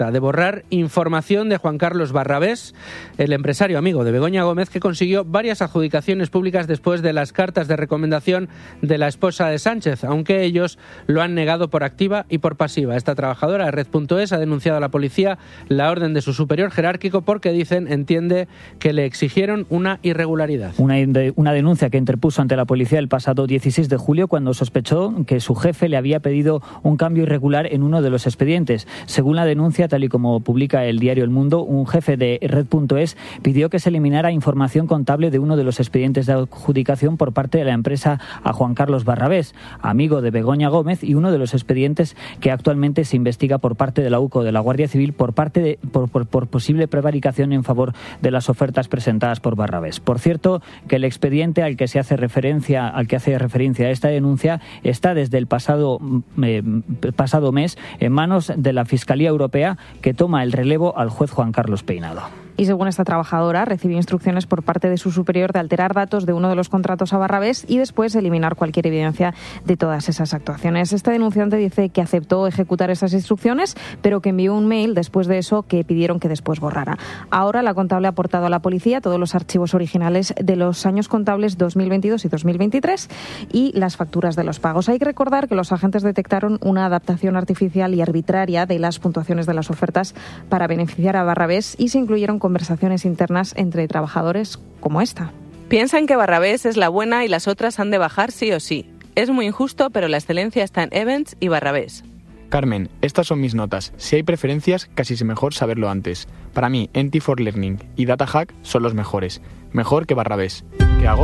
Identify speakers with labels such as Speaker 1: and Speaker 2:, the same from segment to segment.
Speaker 1: de borrar información de Juan Carlos Barrabés, el empresario amigo de Begoña Gómez, que consiguió varias adjudicaciones públicas después de las cartas de recomendación de la esposa de Sánchez, aunque ellos lo han negado por activa y por pasiva. Esta trabajadora de Red.es ha denunciado a la policía la orden de su superior jerárquico porque, entiende que le exigieron una irregularidad.
Speaker 2: Una denuncia que interpuso ante la policía el pasado 16 de julio cuando sospechó que su jefe le había pedido un cambio irregular en uno de los expedientes. Según la denuncia, tal y como publica el diario El Mundo, un jefe de Red.es pidió que se eliminara información contable de uno de los expedientes de adjudicación por parte de la empresa a Juan Carlos Barrabés, amigo de Begoña Gómez, y uno de los expedientes que actualmente se investiga por parte de la UCO de la Guardia Civil por posible prevaricación en favor de las ofertas presentadas por Barrabés. Por cierto, que el expediente al que hace referencia esta denuncia está desde el pasado mes en manos de la Fiscalía Europea, que toma el relevo al juez Juan Carlos Peinado.
Speaker 3: Y según esta trabajadora, recibió instrucciones por parte de su superior de alterar datos de uno de los contratos a Barrabés y después eliminar cualquier evidencia de todas esas actuaciones. Esta denunciante dice que aceptó ejecutar esas instrucciones, pero que envió un mail después de eso que pidieron que después borrara. Ahora la contable ha aportado a la policía todos los archivos originales de los años contables 2022 y 2023 y las facturas de los pagos. Hay que recordar que los agentes detectaron una adaptación artificial y arbitraria de las puntuaciones de las ofertas para beneficiar a Barrabés y se incluyeron conversaciones internas entre trabajadores como esta.
Speaker 4: Piensan que Barrabés es la buena y las otras han de bajar sí o sí. Es muy injusto, pero la excelencia está en Evans y Barrabés.
Speaker 5: Carmen, estas son mis notas. Si hay preferencias, casi es mejor saberlo antes. Para mí, NT4Learning y DataHack son los mejores. Mejor que Barrabés. ¿Qué hago?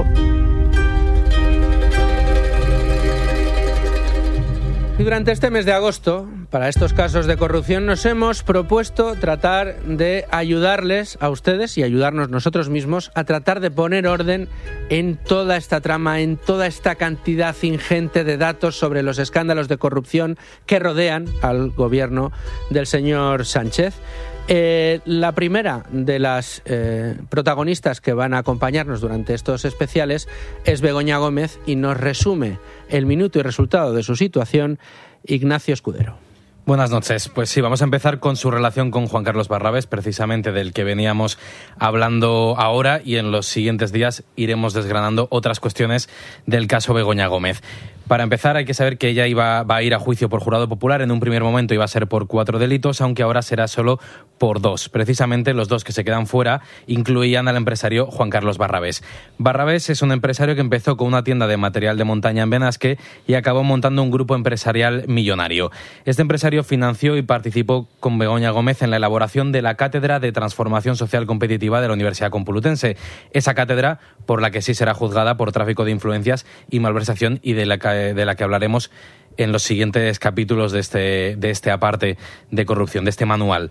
Speaker 1: Y durante este mes de agosto, para estos casos de corrupción, nos hemos propuesto tratar de ayudarles a ustedes y ayudarnos nosotros mismos a tratar de poner orden en toda esta trama, en toda esta cantidad ingente de datos sobre los escándalos de corrupción que rodean al gobierno del señor Sánchez. La primera de las protagonistas que van a acompañarnos durante estos especiales es Begoña Gómez y nos resume el minuto y resultado de su situación Ignacio Escudero.
Speaker 6: Buenas noches. Pues sí, vamos a empezar con su relación con Juan Carlos Barrabés, precisamente del que veníamos hablando ahora, y en los siguientes días iremos desgranando otras cuestiones del caso Begoña Gómez. Para empezar, hay que saber que ella va a ir a juicio por jurado popular. En un primer momento iba a ser por 4 delitos, aunque ahora será solo por 2. Precisamente los 2 que se quedan fuera incluían al empresario Juan Carlos Barrabés. Barrabés es un empresario que empezó con una tienda de material de montaña en Benasque y acabó montando un grupo empresarial millonario. Este empresario financió y participó con Begoña Gómez en la elaboración de la Cátedra de Transformación Social Competitiva de la Universidad Complutense. Esa cátedra por la que sí será juzgada por tráfico de influencias y malversación, y de la que hablaremos en los siguientes capítulos de este aparte de corrupción, de este manual.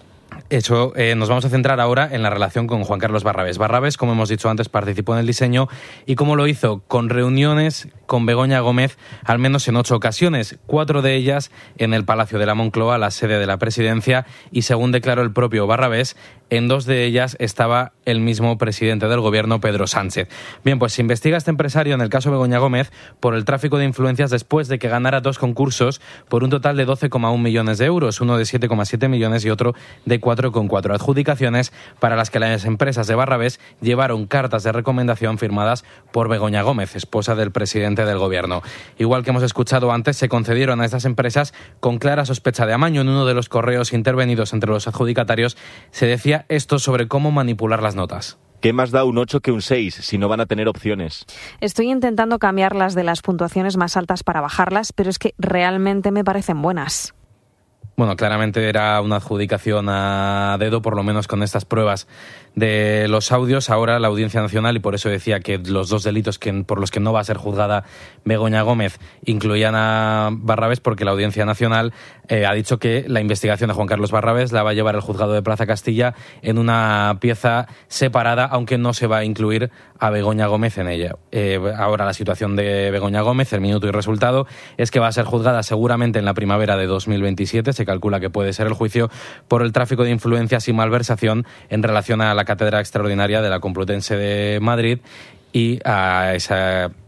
Speaker 6: Nos vamos a centrar ahora en la relación con Juan Carlos Barrabés. Barrabés, como hemos dicho antes, participó en el diseño y cómo lo hizo, con reuniones con Begoña Gómez al menos en 8 ocasiones, 4 de ellas en el Palacio de la Moncloa, la sede de la presidencia, y según declaró el propio Barrabés, en 2 de ellas estaba el mismo presidente del gobierno, Pedro Sánchez. Bien, pues se investiga a este empresario en el caso Begoña Gómez por el tráfico de influencias después de que ganara 2 concursos por un total de 12,1 millones de euros, uno de 7,7 millones y otro de 4,4 adjudicaciones, para las que las empresas de Barrabés llevaron cartas de recomendación firmadas por Begoña Gómez, esposa del presidente del gobierno. Igual que hemos escuchado antes, se concedieron a estas empresas con clara sospecha de amaño. En uno de los correos intervenidos entre los adjudicatarios se decía esto sobre cómo manipular las notas.
Speaker 7: ¿Qué más da un 8 que un 6 si no van a tener opciones?
Speaker 3: Estoy intentando cambiarlas de las puntuaciones más altas para bajarlas, pero es que realmente me parecen buenas.
Speaker 6: Bueno, claramente era una adjudicación a dedo, por lo menos con estas pruebas de los audios. Ahora la Audiencia Nacional, y por eso decía que los 2 delitos por los que no va a ser juzgada Begoña Gómez incluían a Barrabés, porque la Audiencia Nacional ha dicho que la investigación de Juan Carlos Barrabés la va a llevar el juzgado de Plaza Castilla en una pieza separada, aunque no se va a incluir a Begoña Gómez en ella. Ahora la situación de Begoña Gómez, el minuto y resultado, es que va a ser juzgada seguramente en la primavera de 2027. Se calcula que puede ser el juicio por el tráfico de influencias y malversación en relación a la Cátedra Extraordinaria de la Complutense de Madrid y a esa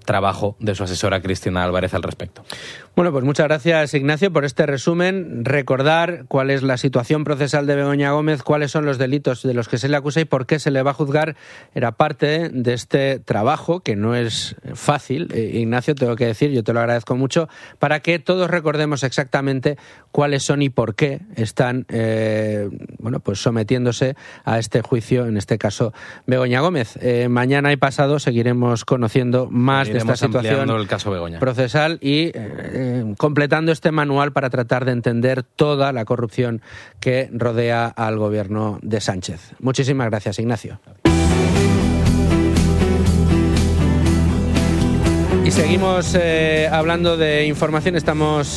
Speaker 6: trabajo de su asesora Cristina Álvarez al respecto.
Speaker 1: Bueno, pues muchas gracias, Ignacio, por este resumen. Recordar cuál es la situación procesal de Begoña Gómez, cuáles son los delitos de los que se le acusa y por qué se le va a juzgar, era parte de este trabajo, que no es fácil, Ignacio, tengo que decir, yo te lo agradezco mucho, para que todos recordemos exactamente cuáles son y por qué están pues sometiéndose a este juicio, en este caso Begoña Gómez. Mañana y pasado seguiremos conociendo más de esta situación
Speaker 6: el caso Begoña
Speaker 1: procesal y completando este manual para tratar de entender toda la corrupción que rodea al gobierno de Sánchez. Muchísimas gracias, Ignacio. Y seguimos hablando de información, estamos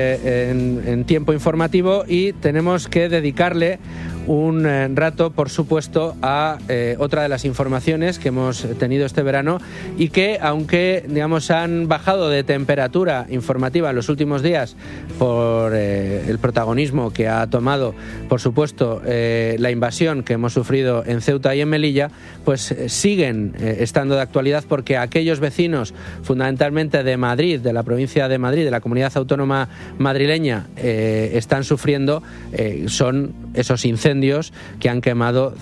Speaker 1: en tiempo informativo y tenemos que dedicarle un rato, por supuesto, a otra de las informaciones que hemos tenido este verano y que, aunque han bajado de temperatura informativa en los últimos días por el protagonismo que ha tomado, por supuesto, la invasión que hemos sufrido en Ceuta y en Melilla, pues siguen estando de actualidad, porque aquellos vecinos, fundamentalmente de Madrid, de la provincia de Madrid, de la comunidad autónoma madrileña, están sufriendo, son esos incendios que han quemado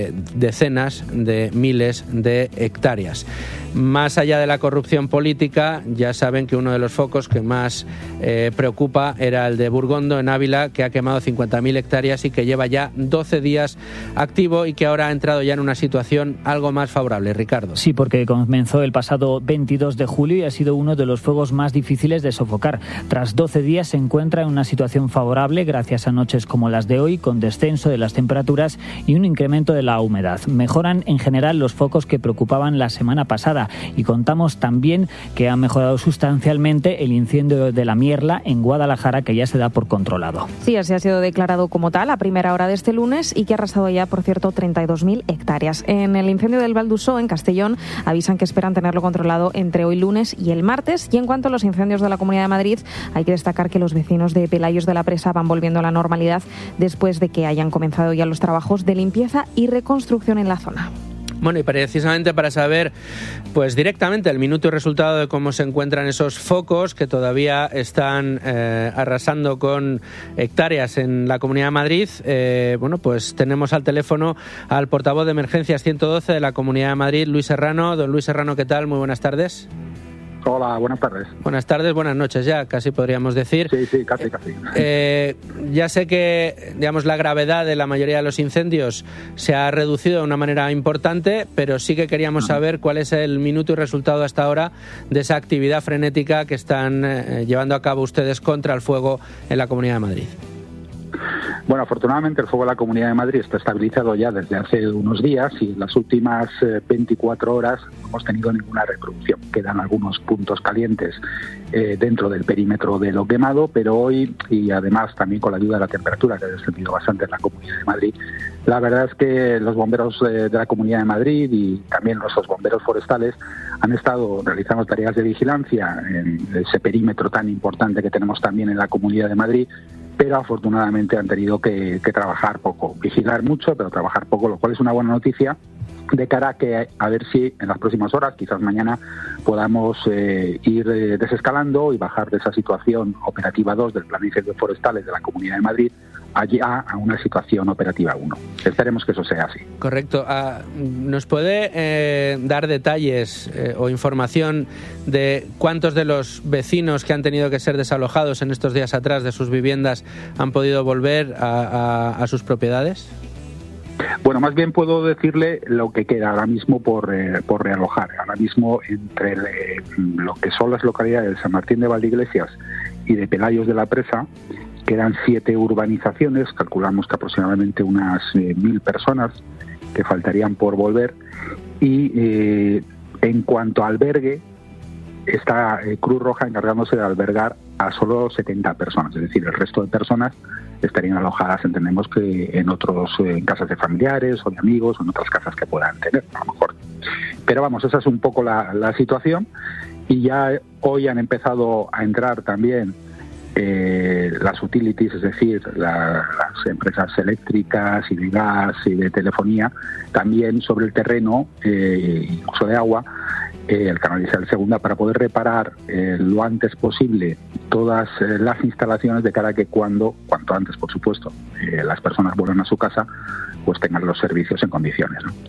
Speaker 1: decenas de miles de hectáreas. Más allá de la corrupción política, ya saben que uno de los focos que más preocupa era el de Burgondo, en Ávila, que ha quemado 50.000 hectáreas y que lleva ya 12 días activo y que ahora ha entrado ya en una situación algo más favorable. Ricardo.
Speaker 2: Sí, porque comenzó el pasado 22 de julio y ha sido uno de los fuegos más difíciles de sofocar. Tras 12 días se encuentra en una situación favorable gracias a noches como las de hoy, con descenso de las temperaturas y un incremento de la humedad. Mejoran en general los focos que preocupaban la semana pasada. Y contamos también que ha mejorado sustancialmente el incendio de la Mierla en Guadalajara, que ya se da por controlado.
Speaker 3: Sí, así ha sido declarado como tal a primera hora de este lunes y que ha arrasado ya, por cierto, 32.000 hectáreas. En el incendio del Valdusó, en Castellón, avisan que esperan tenerlo controlado entre hoy lunes y el martes. Y en cuanto a los incendios de la Comunidad de Madrid, hay que destacar que los vecinos de Pelayos de la Presa van volviendo a la normalidad después de que hayan comenzado ya los trabajos de limpieza y reconstrucción en la zona.
Speaker 1: Bueno, y precisamente para saber pues directamente el minuto y resultado de cómo se encuentran esos focos que todavía están arrasando con hectáreas en la Comunidad de Madrid, pues tenemos al teléfono al portavoz de Emergencias 112 de la Comunidad de Madrid, Luis Serrano. Don Luis Serrano, ¿qué tal? Muy buenas tardes.
Speaker 8: Hola, buenas tardes.
Speaker 1: Buenas tardes, buenas noches ya, casi podríamos decir.
Speaker 8: Sí, casi.
Speaker 1: Ya sé que, la gravedad de la mayoría de los incendios se ha reducido de una manera importante, pero sí que queríamos saber cuál es el minuto y resultado hasta ahora de esa actividad frenética que están llevando a cabo ustedes contra el fuego en la Comunidad de Madrid.
Speaker 8: Bueno, afortunadamente el fuego de la Comunidad de Madrid está estabilizado ya desde hace unos días y en las últimas 24 horas no hemos tenido ninguna reproducción. Quedan algunos puntos calientes dentro del perímetro de lo quemado, pero hoy, y además también con la ayuda de la temperatura que ha descendido bastante en la Comunidad de Madrid, la verdad es que los bomberos de la Comunidad de Madrid y también nuestros bomberos forestales han estado realizando tareas de vigilancia en ese perímetro tan importante que tenemos también en la Comunidad de Madrid, pero afortunadamente han tenido que trabajar poco, vigilar mucho, pero trabajar poco, lo cual es una buena noticia de cara a ver si en las próximas horas, quizás mañana, podamos ir desescalando y bajar de esa situación operativa 2 del Plan de Incendios Forestales de la Comunidad de Madrid allá a una situación operativa 1. Esperemos que eso sea así.
Speaker 1: Correcto. ¿Nos puede dar detalles o información de cuántos de los vecinos que han tenido que ser desalojados en estos días atrás de sus viviendas han podido volver a sus propiedades?
Speaker 8: Bueno, más bien puedo decirle lo que queda ahora mismo por realojar. Ahora mismo entre lo que son las localidades de San Martín de Valdeiglesias y de Pelayos de la Presa quedan 7 urbanizaciones, calculamos que aproximadamente unas 1.000 personas que faltarían por volver y en cuanto a albergue está Cruz Roja encargándose de albergar a solo 70 personas, es decir, el resto de personas estarían alojadas, entendemos que en casas de familiares o de amigos o en otras casas que puedan tener, a lo mejor. Pero vamos, esa es un poco la situación y ya hoy han empezado a entrar también las utilities, es decir, las empresas eléctricas y de gas y de telefonía, también sobre el terreno, incluso de agua, el canal Isabel II, para poder reparar lo antes posible todas las instalaciones, de cara a que cuanto antes, por supuesto, las personas vuelvan a su casa, pues tengan los servicios en condiciones, ¿no?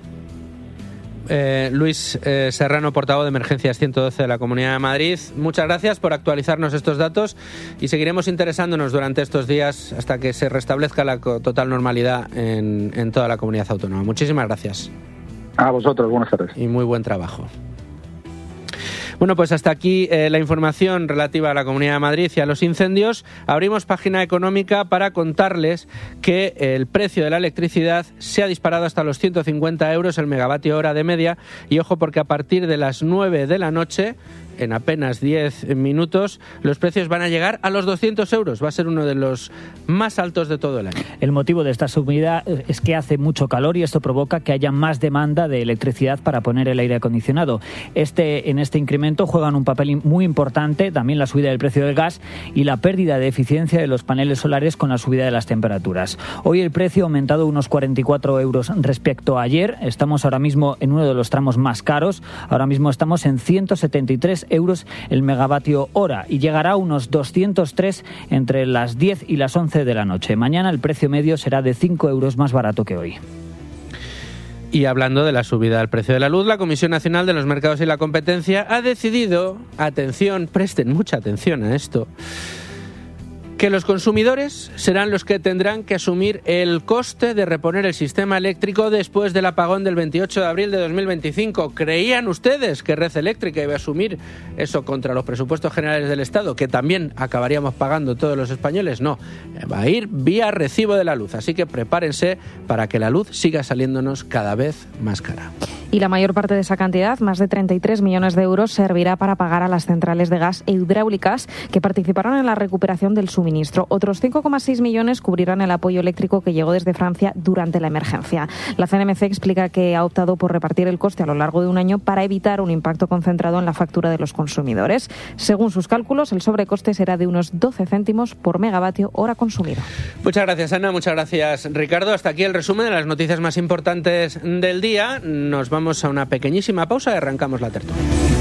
Speaker 1: Luis Serrano, portavoz de Emergencias 112 de la Comunidad de Madrid, muchas gracias por actualizarnos estos datos y seguiremos interesándonos durante estos días hasta que se restablezca la total normalidad en toda la comunidad autónoma. Muchísimas gracias.
Speaker 8: A vosotros, buenas tardes.
Speaker 1: Y muy buen trabajo. Bueno, pues hasta aquí la información relativa a la Comunidad de Madrid y a los incendios. Abrimos página económica para contarles que el precio de la electricidad se ha disparado hasta los 150 euros el megavatio hora de media. Y ojo, porque a partir de las 9 de la noche, en apenas 10 minutos, los precios van a llegar a los 200 euros. Va a ser uno de los más altos de todo el año.
Speaker 2: El motivo de esta subida es que hace mucho calor y esto provoca que haya más demanda de electricidad para poner el aire acondicionado. En este incremento juegan un papel muy importante también la subida del precio del gas y la pérdida de eficiencia de los paneles solares con la subida de las temperaturas. Hoy el precio ha aumentado unos 44 euros respecto a ayer. Estamos ahora mismo en uno de los tramos más caros. Ahora mismo estamos en 173 euros el megavatio hora y llegará a unos 203 entre las 10 y las 11 de la noche. Mañana el precio medio será de 5 euros más barato que hoy.
Speaker 1: Y hablando de la subida del precio de la luz, la Comisión Nacional de los Mercados y la Competencia ha decidido, atención, presten mucha atención a esto, que los consumidores serán los que tendrán que asumir el coste de reponer el sistema eléctrico después del apagón del 28 de abril de 2025. ¿Creían ustedes que Red Eléctrica iba a asumir eso contra los presupuestos generales del Estado, que también acabaríamos pagando todos los españoles? No, va a ir vía recibo de la luz, así que prepárense para que la luz siga saliéndonos cada vez más cara.
Speaker 3: Y la mayor parte de esa cantidad, más de 33 millones de euros, servirá para pagar a las centrales de gas e hidráulicas que participaron en la recuperación del suministro. Otros 5,6 millones cubrirán el apoyo eléctrico que llegó desde Francia durante la emergencia. La CNMC explica que ha optado por repartir el coste a lo largo de un año para evitar un impacto concentrado en la factura de los consumidores. Según sus cálculos, el sobrecoste será de unos 12 céntimos por megavatio hora consumido.
Speaker 1: Muchas gracias, Ana. Muchas gracias, Ricardo. Hasta aquí el resumen de las noticias más importantes del día. Nos vamos a una pequeñísima pausa y arrancamos la tertulia.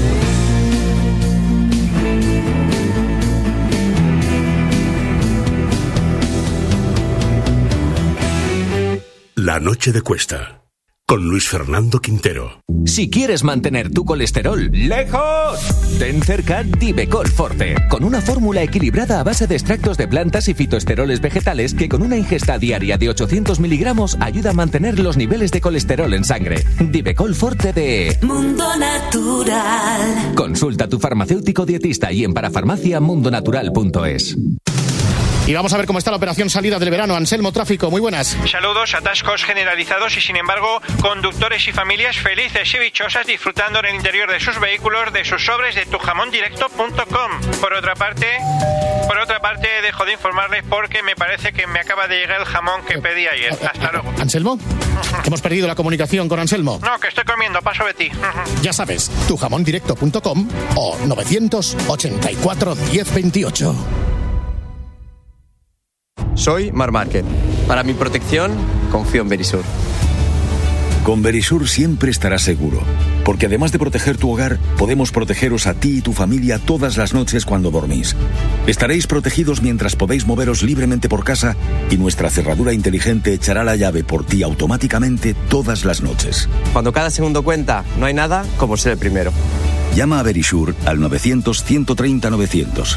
Speaker 9: La noche de Cuesta, con Luis Fernando Quintero.
Speaker 10: Si quieres mantener tu colesterol lejos, ten cerca Divecol Forte, con una fórmula equilibrada a base de extractos de plantas y fitoesteroles vegetales que con una ingesta diaria de 800 miligramos ayuda a mantener los niveles de colesterol en sangre. Divecol Forte de
Speaker 11: Mundo Natural.
Speaker 10: Consulta a tu farmacéutico dietista y en parafarmaciamundonatural.es.
Speaker 12: Y vamos a ver cómo está la operación salida del verano. Anselmo, tráfico, muy buenas.
Speaker 13: Saludos, atascos generalizados y sin embargo conductores y familias felices y dichosas disfrutando en el interior de sus vehículos de sus sobres de tujamondirecto.com. Por otra parte, dejo de informarles porque me parece que me acaba de llegar el jamón que pedí ayer. Hasta luego.
Speaker 12: ¿Anselmo? Hemos perdido la comunicación con Anselmo.
Speaker 13: No, que estoy comiendo, paso de ti.
Speaker 12: Ya sabes, tujamondirecto.com o 984 1028.
Speaker 14: Soy Mar Márquez. Para mi protección, confío en Verisur.
Speaker 15: Con Verisur siempre estarás seguro, porque además de proteger tu hogar, podemos protegeros a ti y tu familia todas las noches cuando dormís. Estaréis protegidos mientras podéis moveros libremente por casa y nuestra cerradura inteligente echará la llave por ti automáticamente todas las noches.
Speaker 14: Cuando cada segundo cuenta, no hay nada como ser el primero.
Speaker 15: Llama a Verisur al 900-130-900.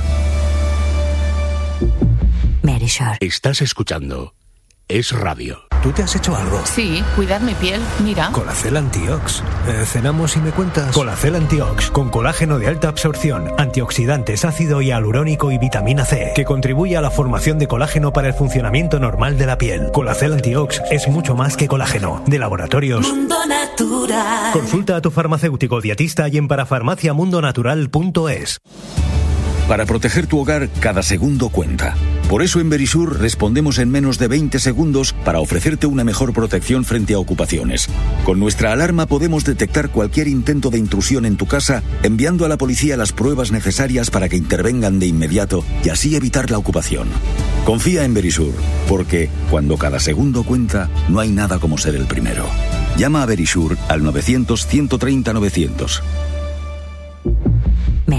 Speaker 9: Verisur. Estás escuchando Es Radio.
Speaker 16: ¿Tú te has hecho algo?
Speaker 17: Sí, cuidar mi piel, mira.
Speaker 16: Colacel Antiox. Cenamos y me cuentas. Colacel Antiox, con colágeno de alta absorción, antioxidantes, ácido hialurónico y vitamina C, que contribuye a la formación de colágeno para el funcionamiento normal de la piel. Colacel Antiox es mucho más que colágeno. De Laboratorios
Speaker 11: Mundo Natural.
Speaker 16: Consulta a tu farmacéutico dietista y en parafarmaciamundonatural.es.
Speaker 15: Para proteger tu hogar, cada segundo cuenta. Por eso en Verisur respondemos en menos de 20 segundos para ofrecerte una mejor protección frente a ocupaciones. Con nuestra alarma podemos detectar cualquier intento de intrusión en tu casa, enviando a la policía las pruebas necesarias para que intervengan de inmediato y así evitar la ocupación. Confía en Verisur, porque cuando cada segundo cuenta, no hay nada como ser el primero. Llama a Verisur al 900-130-900.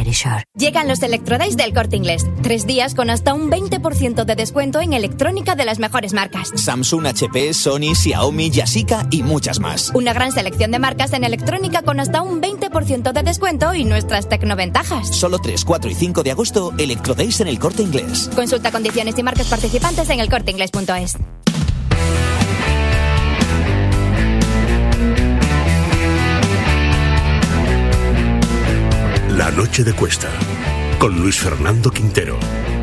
Speaker 18: Verisure. Llegan los Electrodays del Corte Inglés. 3 días con hasta un 20% de descuento en electrónica de las mejores marcas.
Speaker 19: Samsung, HP, Sony, Xiaomi, Yashica y muchas más.
Speaker 18: Una gran selección de marcas en electrónica con hasta un 20% de descuento y nuestras tecnoventajas.
Speaker 19: Solo 3, 4 y 5 de agosto, Electrodays en el Corte Inglés.
Speaker 18: Consulta condiciones y marcas participantes en elcorteinglés.es.
Speaker 9: La noche de Cuesta, con Luis Fernando Quintero.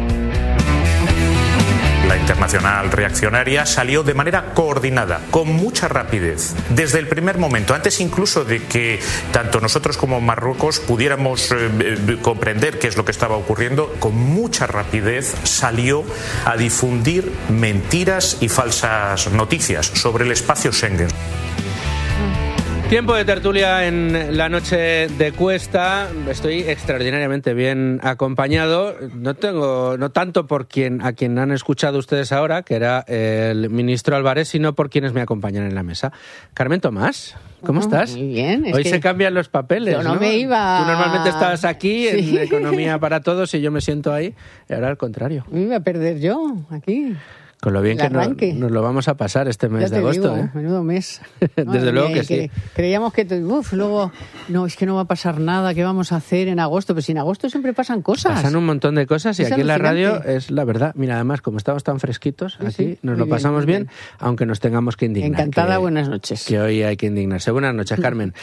Speaker 20: La Internacional Reaccionaria salió de manera coordinada, con mucha rapidez, desde el primer momento, antes incluso de que tanto nosotros como Marruecos pudiéramos comprender qué es lo que estaba ocurriendo. Con mucha rapidez salió a difundir mentiras y falsas noticias sobre el espacio Schengen.
Speaker 1: Tiempo de tertulia en la noche de Cuesta. Estoy extraordinariamente bien acompañado. No tanto a quien han escuchado ustedes ahora, que era el ministro Álvarez, sino por quienes me acompañan en la mesa. Carmen Tomás, ¿cómo estás?
Speaker 21: Muy bien.
Speaker 1: Hoy se cambian los papeles,
Speaker 21: yo no me iba.
Speaker 1: Tú normalmente estabas aquí,
Speaker 21: sí,
Speaker 1: en Economía para Todos, y yo me siento ahí. Y ahora al contrario.
Speaker 21: Me iba a perder yo aquí.
Speaker 1: Con lo bien que nos lo vamos a pasar este mes de agosto.
Speaker 21: Digo, menudo mes.
Speaker 1: Desde luego que sí.
Speaker 21: Creíamos que luego, no, es que no va a pasar nada, ¿qué vamos a hacer en agosto? Pero si en agosto siempre pasan cosas.
Speaker 1: Pasan un montón de cosas y
Speaker 21: es
Speaker 1: aquí en la
Speaker 21: alucinante.
Speaker 1: radio es la verdad. Mira, además, como estamos tan fresquitos, aquí nos lo pasamos bien, aunque nos tengamos que indignar.
Speaker 21: Encantada, buenas noches.
Speaker 1: Que hoy hay que indignarse. Buenas noches, Carmen.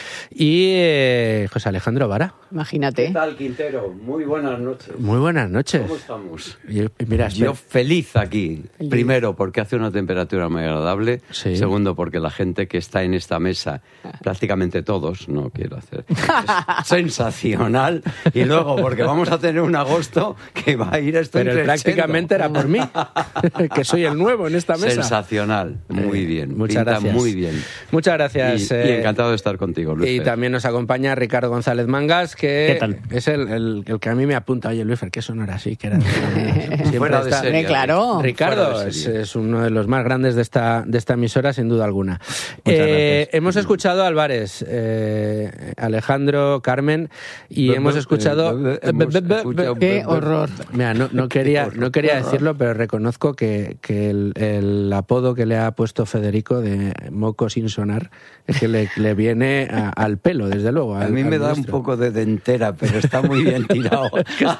Speaker 1: Y José Alejandro Vara.
Speaker 21: Imagínate.
Speaker 22: ¿Qué tal, Quintero? Muy buenas noches.
Speaker 1: Muy buenas noches.
Speaker 22: ¿Cómo estamos?
Speaker 1: Mira,
Speaker 22: yo feliz aquí. Feliz. Primero, porque hace una temperatura muy agradable. Sí. Segundo, porque la gente que está en esta mesa, prácticamente todos, no quiero hacer, es sensacional. Y luego, porque vamos a tener un agosto que va a ir esto
Speaker 1: Pero prácticamente era por mí, que soy el nuevo en esta mesa.
Speaker 22: Sensacional. Muy bien.
Speaker 1: Muchas gracias.
Speaker 22: Muy bien.
Speaker 1: Muchas gracias.
Speaker 22: Y encantado de estar contigo, Luis.
Speaker 1: Y también nos acompaña Ricardo González Mangas, que es el que a mí me apunta. Oye, Luis, que eso no era así, que era...
Speaker 22: Fuera de serie.
Speaker 21: Claro.
Speaker 1: Ricardo es uno de los más grandes de esta emisora, sin duda alguna. Hemos escuchado a Álvarez, Alejandro, Carmen, y hemos escuchado...
Speaker 21: ¡Qué horror!
Speaker 1: Mira, no quería decirlo, pero reconozco que el apodo que le ha puesto Federico de moco sin sonar es que le viene al pelo, desde luego.
Speaker 22: A mí me da un poco de dentera, pero está muy bien tirado.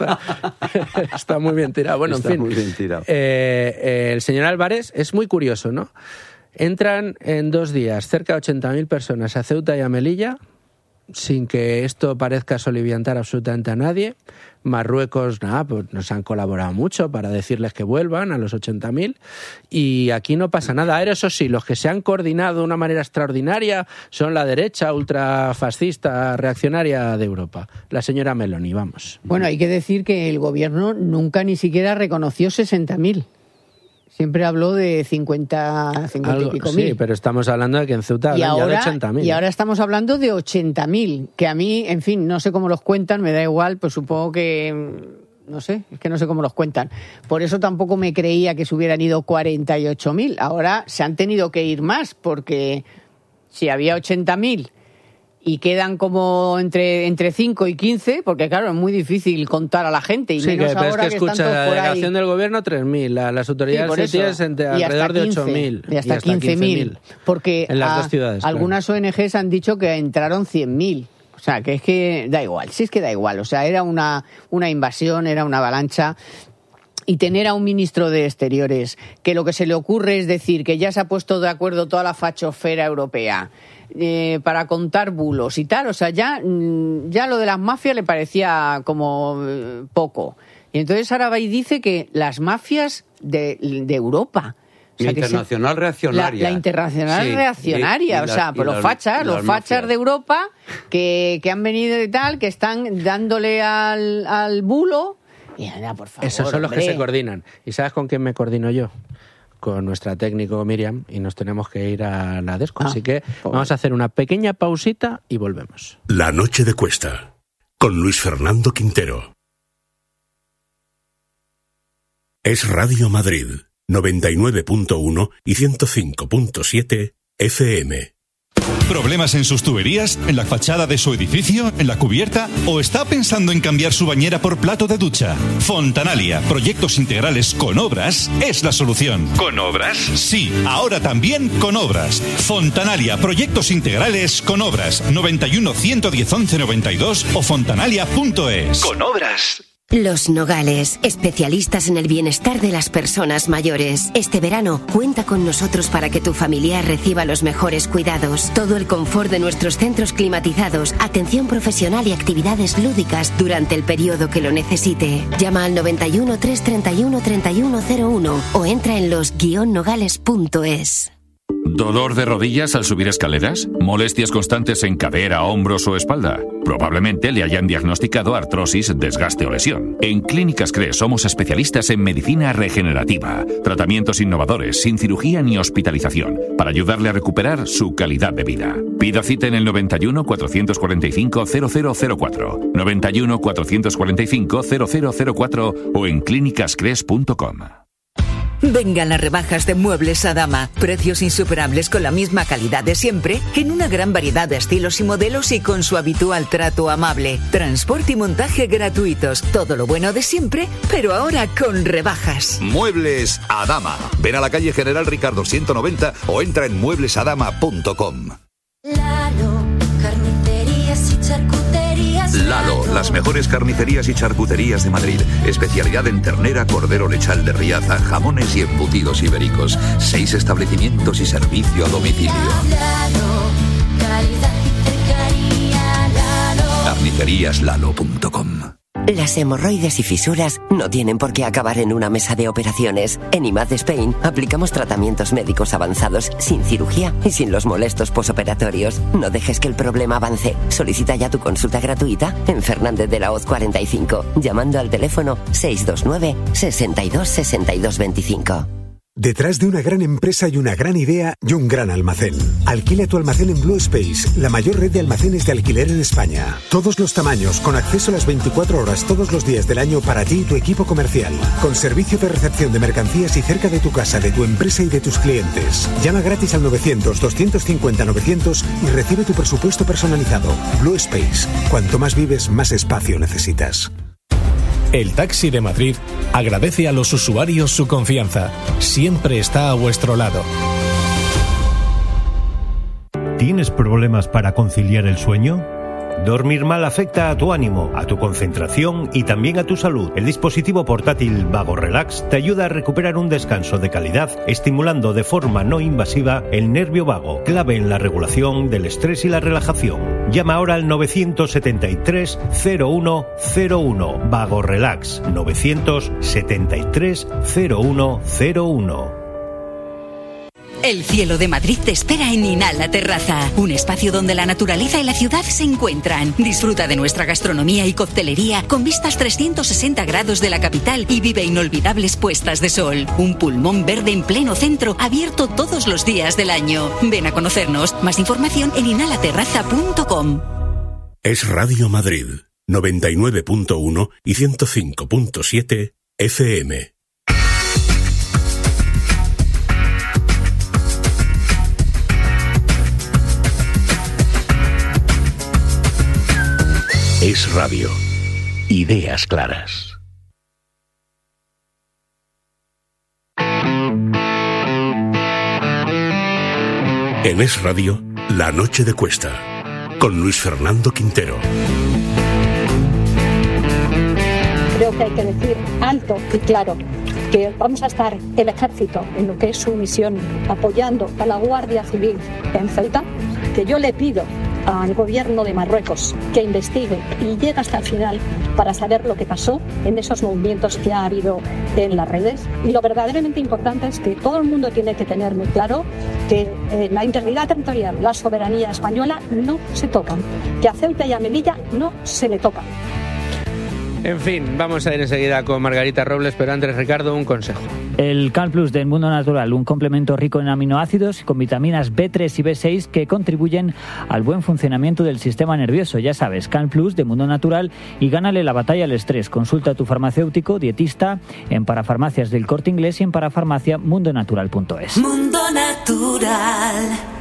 Speaker 1: Está muy bien tirado. Bueno,
Speaker 22: está
Speaker 1: en fin.
Speaker 22: Muy bien tirado.
Speaker 1: El señor Álvarez es muy curioso, ¿no? Entran en 2 días cerca de 80.000 personas a Ceuta y a Melilla, sin que esto parezca soliviantar absolutamente a nadie. Marruecos, pues nos han colaborado mucho para decirles que vuelvan a los 80.000 y aquí no pasa nada. Ahora, eso sí, los que se han coordinado de una manera extraordinaria son la derecha ultrafascista reaccionaria de Europa. La señora Meloni, vamos.
Speaker 21: Bueno, hay que decir que el gobierno nunca ni siquiera reconoció 60.000. Siempre habló de 50 y pico mil.
Speaker 1: Sí, pero estamos hablando de que en Ceuta hablan ya de 80.000.
Speaker 21: Y ahora estamos hablando de 80.000, que a mí, en fin, no sé cómo los cuentan, me da igual, pues supongo que... No sé, es que no sé cómo los cuentan. Por eso tampoco me creía que se hubieran ido 48.000. Ahora se han tenido que ir más, porque si había 80.000... y quedan como entre 5 y 15, porque claro, es muy difícil contar a la gente. Y
Speaker 1: sí,
Speaker 21: menos
Speaker 1: pero
Speaker 21: ahora
Speaker 1: es que escucha,
Speaker 21: están todos por
Speaker 1: la delegación
Speaker 21: ahí.
Speaker 1: del gobierno 3.000, las autoridades CETIES alrededor de 8.000.
Speaker 21: Y hasta 15.000. Porque
Speaker 1: en las 2 ciudades.
Speaker 21: Algunas ONGs han dicho que entraron 100.000. O sea, que es que da igual, sí es que da igual. O sea, era una invasión, era una avalancha. Y tener a un ministro de Exteriores que lo que se le ocurre es decir que ya se ha puesto de acuerdo toda la fachosfera europea para contar bulos y tal, o sea, ya lo de las mafias le parecía como poco. Y entonces ahora va y dice que las mafias de Europa... O sea,
Speaker 22: la internacional reaccionaria.
Speaker 21: La internacional reaccionaria, o sea, pues los fachas de Europa que han venido y tal, que están dándole al bulo... Mira, por favor,
Speaker 1: esos son los que se coordinan. ¿Y sabes con quién me coordino yo? Con nuestra técnico Miriam, y nos tenemos que ir a la Desco. Así que vamos a hacer una pequeña pausita y volvemos.
Speaker 9: La noche de Cuesta, con Luis Fernando Quintero. Es Radio Madrid, 99.1 y 105.7 FM.
Speaker 4: ¿Problemas en sus tuberías? ¿En la fachada de su edificio? ¿En la cubierta? ¿O está pensando en cambiar su bañera por plato de ducha? Fontanalia, proyectos integrales con obras, es la solución. ¿Con obras? Sí, ahora también con obras. Fontanalia, proyectos integrales con obras. 91 110 11 92 o fontanalia.es. Con obras.
Speaker 5: Los Nogales, especialistas en el bienestar de las personas mayores. Este verano, cuenta con nosotros para que tu familiar reciba los mejores cuidados. Todo el confort de nuestros centros climatizados, atención profesional y actividades lúdicas durante el periodo que lo necesite. Llama al 91 331 3101 o entra en los-nogales.es.
Speaker 23: ¿Dolor de rodillas al subir escaleras? ¿Molestias constantes en cadera, hombros o espalda? Probablemente le hayan diagnosticado artrosis, desgaste o lesión. En Clínicas CRE somos especialistas en medicina regenerativa, tratamientos innovadores, sin cirugía ni hospitalización, para ayudarle a recuperar su calidad de vida. Pida cita en el 91 445 0004, 91 445 0004 o en clínicascres.com.
Speaker 24: Vengan las rebajas de Muebles Adama. Precios insuperables con la misma calidad de siempre, en una gran variedad de estilos y modelos y con su habitual trato amable. Transporte y montaje gratuitos. Todo lo bueno de siempre, pero ahora con rebajas.
Speaker 25: Muebles Adama. Ven a la calle General Ricardo 190 o entra en mueblesadama.com. Lalo, las mejores carnicerías y charcuterías de Madrid. Especialidad en ternera, cordero lechal de Riaza, jamones y embutidos ibéricos. 6 establecimientos y servicio a domicilio. Carniceríaslalo.com.
Speaker 5: Las hemorroides y fisuras no tienen por qué acabar en una mesa de operaciones. En IMAD Spain aplicamos tratamientos médicos avanzados sin cirugía y sin los molestos posoperatorios. No dejes que el problema avance. Solicita ya tu consulta gratuita en Fernández de la Hoz 45, llamando al teléfono 629 62 62 25.
Speaker 26: Detrás de una gran empresa y una gran idea y un gran almacén. Alquila tu almacén en Blue Space, la mayor red de almacenes de alquiler en España. Todos los tamaños, con acceso a las 24 horas todos los días del año para ti y tu equipo comercial. Con servicio de recepción de mercancías y cerca de tu casa, de tu empresa y de tus clientes. Llama gratis al 900-250-900 y recibe tu presupuesto personalizado. Blue Space. Cuanto más vives, más espacio necesitas.
Speaker 27: El Taxi de Madrid agradece a los usuarios su confianza. Siempre está a vuestro lado.
Speaker 28: ¿Tienes problemas para conciliar el sueño? Dormir mal afecta a tu ánimo, a tu concentración y también a tu salud. El dispositivo portátil Vago Relax te ayuda a recuperar un descanso de calidad, estimulando de forma no invasiva el nervio vago, clave en la regulación del estrés y la relajación. Llama ahora al 973 0101. Vago Relax 973 0101.
Speaker 29: El cielo de Madrid te espera en Inhala Terraza, un espacio donde la naturaleza y la ciudad se encuentran. Disfruta de nuestra gastronomía y coctelería con vistas 360 grados de la capital y vive inolvidables puestas de sol. Un pulmón verde en pleno centro, abierto todos los días del año. Ven a conocernos. Más información en inhalaterraza.com.
Speaker 9: Es Radio Madrid, 99.1 y 105.7 FM. Es Radio. Ideas claras. En Es Radio, La Noche de Cuesta, con Luis Fernando Quintero.
Speaker 30: Creo que hay que decir alto y claro que vamos a estar el ejército en lo que es su misión apoyando a la Guardia Civil en Ceuta, que yo le pido al gobierno de Marruecos que investigue y llegue hasta el final para saber lo que pasó en esos movimientos que ha habido en las redes. Y lo verdaderamente importante es que todo el mundo tiene que tener muy claro que la integridad territorial, la soberanía española no se tocan, que a Ceuta y a Melilla no se le tocan.
Speaker 1: En fin, vamos a ir enseguida con Margarita Robles, pero antes, Ricardo, un consejo.
Speaker 2: El Cal Plus del Mundo Natural, un complemento rico en aminoácidos con vitaminas B3 y B6 que contribuyen al buen funcionamiento del sistema nervioso. Ya sabes, Cal Plus de Mundo Natural y gánale la batalla al estrés. Consulta a tu farmacéutico, dietista, en parafarmacias del Corte Inglés y en parafarmaciamundonatural.es.
Speaker 11: Mundo Natural.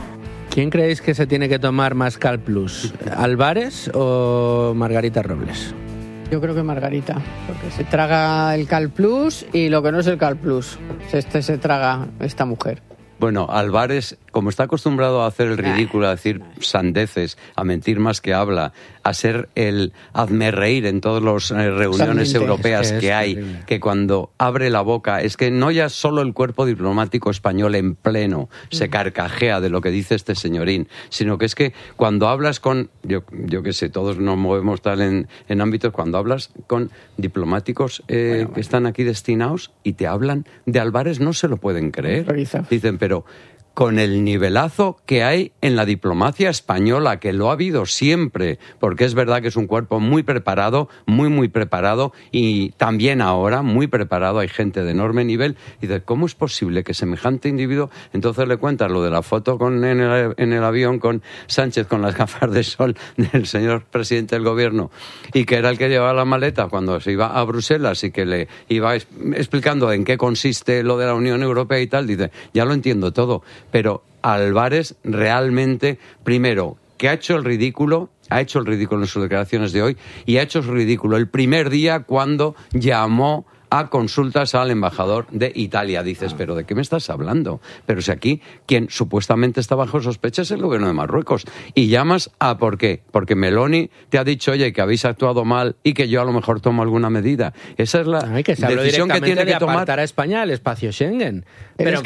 Speaker 1: ¿Quién creéis que se tiene que tomar más Cal Plus? ¿Álvarez o Margarita Robles?
Speaker 21: Yo creo que Margarita, porque se traga el Cal Plus y lo que no es el Cal Plus. Se traga esta mujer.
Speaker 22: Bueno, Álvarez, como está acostumbrado a hacer el ridículo, a decir sandeces, a mentir más que habla, a ser el hazme reír en todas las reuniones europeas que hay, terrible. Que cuando abre la boca, es que no ya solo el cuerpo diplomático español en pleno se carcajea de lo que dice este señorín, sino que es que cuando hablas con, yo qué sé, todos nos movemos tal en ámbitos, cuando hablas con diplomáticos que están aquí destinados y te hablan de Álvarez, no se lo pueden creer. Dicen, pero con el nivelazo que hay en la diplomacia española, que lo ha habido siempre, porque es verdad que es un cuerpo muy preparado, muy preparado, y también ahora muy preparado, hay gente de enorme nivel, y de cómo es posible que semejante individuo, entonces le cuentas lo de la foto en el avión con Sánchez con las gafas de sol del señor presidente del gobierno, y que era el que llevaba la maleta cuando se iba a Bruselas y que le iba explicando en qué consiste lo de la Unión Europea y tal, dice, ya lo entiendo todo. Pero Álvarez realmente, primero, que ha hecho el ridículo en sus declaraciones de hoy, y ha hecho el ridículo el primer día cuando llamó a consultas al embajador de Italia. Dices, ¿pero de qué me estás hablando? Pero si aquí quien supuestamente está bajo sospecha es el gobierno de Marruecos. Y llamas a ¿por qué? Porque Meloni te ha dicho, oye, que habéis actuado mal y que yo a lo mejor tomo alguna medida. Esa es la decisión que tiene que tomar.
Speaker 1: Apartar a España del espacio Schengen.
Speaker 21: Pero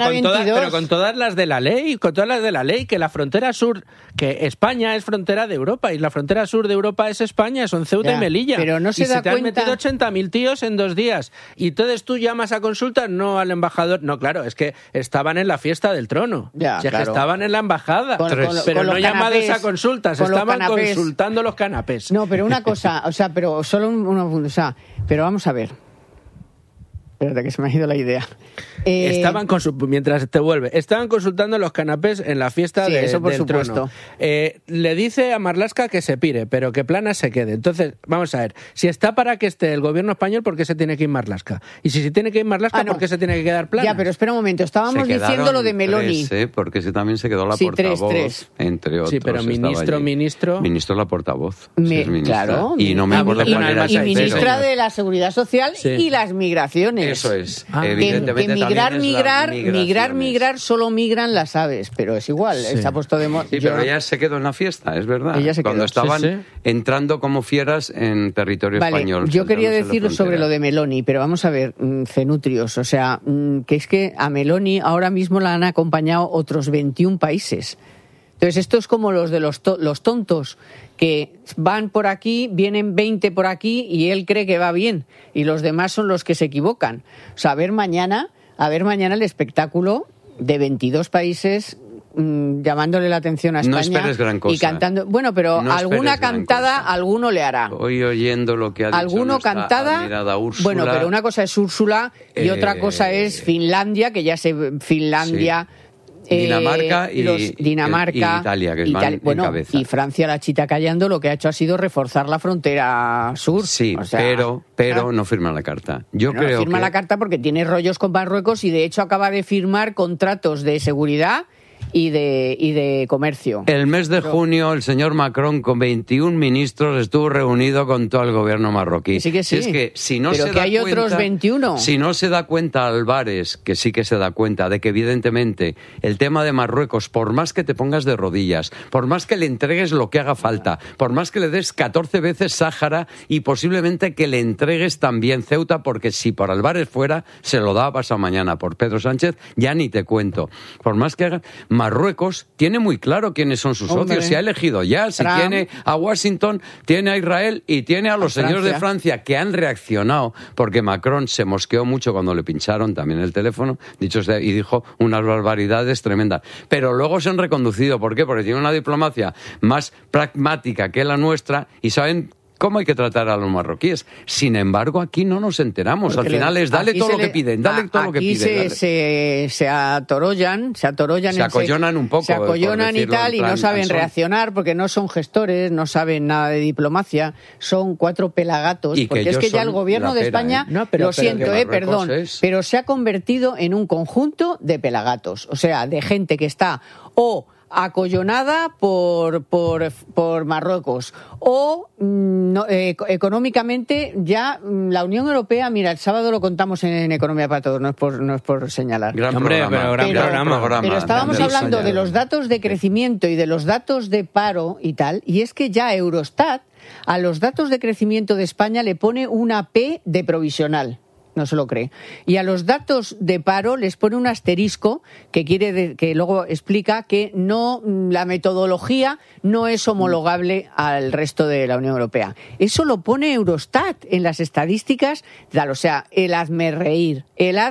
Speaker 1: con todas las de la ley, que la frontera sur, que España es frontera de Europa y la frontera sur de Europa es España, son Ceuta y Melilla.
Speaker 21: Pero no se da
Speaker 1: te
Speaker 21: cuenta...
Speaker 1: han metido 80.000 tíos en 2 días. Y entonces tú llamas a consultas, no al embajador. No, claro, es que estaban en la fiesta del trono.
Speaker 21: Claro.
Speaker 1: Que estaban en la embajada.
Speaker 21: Pero
Speaker 1: no llamados a consultas, estaban consultando los canapés.
Speaker 21: No, pero una cosa, pero solo pero vamos a ver. Espérate, que se me ha ido la idea.
Speaker 1: Mientras te vuelve, estaban consultando los canapés en la fiesta
Speaker 21: eso por
Speaker 1: del
Speaker 21: supuesto.
Speaker 1: trono. Le dice a Marlaska que se pire, pero que Planas se quede. Entonces, vamos a ver, si está para que esté el gobierno español, ¿por qué se tiene que ir Marlaska? Y si se tiene que ir Marlaska, ¿por qué se tiene que quedar Planas?
Speaker 21: Ya, pero espera un momento, estábamos diciendo lo de Meloni.
Speaker 22: 3, porque también se quedó la portavoz, entre otros.
Speaker 1: Sí, pero ministro...
Speaker 22: Ministro la portavoz.
Speaker 21: Claro.
Speaker 22: Y no me acuerdo cuál era.
Speaker 21: Y ministra de la Seguridad Social y las migraciones.
Speaker 22: Eso es.
Speaker 21: Evidentemente migrar, solo migran las aves, pero es igual, se ha puesto de moda.
Speaker 22: Sí, pero ella se quedó en la fiesta, es verdad. Cuando estaban entrando como fieras en territorio español.
Speaker 21: Yo quería decir sobre lo de Meloni, pero vamos a ver, cenutrios, o sea, que es que a Meloni ahora mismo la han acompañado otros 21 países. Entonces, esto es como los de los tontos, que van por aquí, vienen 20 por aquí y él cree que va bien, y los demás son los que se equivocan. O sea, a ver mañana el espectáculo de 22 países llamándole la atención a España.
Speaker 22: No esperes gran cosa.
Speaker 21: Y cantando. Bueno, pero alguna cantada alguno le hará.
Speaker 22: Hoy oyendo lo que ha dicho
Speaker 21: alguno cantada.
Speaker 22: Úrsula,
Speaker 21: bueno, pero una cosa es Úrsula y otra cosa es Finlandia, que ya Finlandia.
Speaker 22: Sí. Dinamarca y Italia, que van en cabeza.
Speaker 21: Y Francia, la chita callando, lo que ha hecho ha sido reforzar la frontera sur.
Speaker 22: Sí, o sea, pero no firma la carta. Yo creo
Speaker 21: no firma la carta porque tiene rollos con Marruecos y de hecho acaba de firmar contratos de seguridad y de comercio.
Speaker 22: El mes de junio el señor Macron con 21 ministros estuvo reunido con todo el gobierno marroquí.
Speaker 21: Sí que sí.
Speaker 22: Es que si no
Speaker 21: pero
Speaker 22: se
Speaker 21: que
Speaker 22: da
Speaker 21: hay
Speaker 22: cuenta,
Speaker 21: otros 21.
Speaker 22: Si no se da cuenta Álvarez, que sí que se da cuenta de que evidentemente el tema de Marruecos, por más que te pongas de rodillas, por más que le entregues lo que haga falta, por más que le des 14 veces Sáhara y posiblemente que le entregues también Ceuta, porque si por Álvarez fuera, se lo daba pasado mañana. Por Pedro Sánchez, ya ni te cuento. Por más que haga... Marruecos tiene muy claro quiénes son sus socios, se ha elegido ya, si tiene a Washington, tiene a Israel y tiene a los señores de Francia que han reaccionado, porque Macron se mosqueó mucho cuando le pincharon también el teléfono, dicho sea, y dijo unas barbaridades tremendas, pero luego se han reconducido. ¿Por qué? Porque tiene una diplomacia más pragmática que la nuestra y saben cómo hay que tratar a los marroquíes. Sin embargo, aquí no nos enteramos. Porque al final es dale todo lo que piden, dale todo lo que piden.
Speaker 21: Se acollonan
Speaker 22: un poco.
Speaker 21: Se acollonan y tal, y no saben reaccionar porque no son gestores, no saben nada de diplomacia, son 4 pelagatos. Porque es que ya el gobierno de España, lo siento, perdón, pero se ha convertido en un conjunto de pelagatos. O sea, de gente que está acollonada por Marruecos o económicamente ya la Unión Europea, mira, el sábado lo contamos en Economía para Todos, no es por señalar.
Speaker 22: Gran programa.
Speaker 21: Pero estábamos hablando de los datos de crecimiento y de los datos de paro y tal, y es que ya Eurostat a los datos de crecimiento de España le pone una P de provisional. No se lo cree. Y a los datos de paro les pone un asterisco que luego explica que la metodología no es homologable al resto de la Unión Europea. Eso lo pone Eurostat en las estadísticas, o sea, el hazme reír.